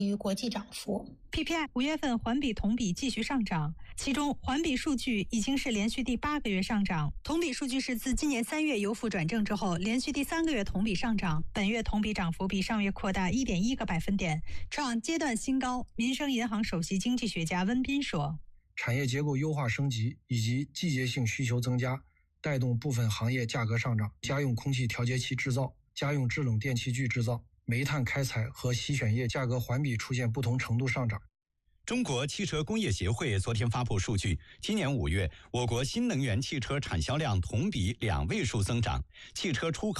于国际涨幅。 PPI 5月份环比同比继续上涨，其中环比数据已经是连续第8个月上涨，同比数据是自今年3月由负转正之后连续第3个月同比上涨，本月同比涨幅比上月扩大1.1个百分点，创阶段新高。民生银行首席经济学家温彬说， 产业结构优化升级以及季节性需求增加，带动部分行业价格上涨，家用空气调节器制造、家用制冷电器具制造、煤炭开采和洗选液价格环比出现不同程度上涨。 中国汽车工业协会昨天发布数据，今年5月，我国新能源汽车产销量同比2位数增长，汽车出口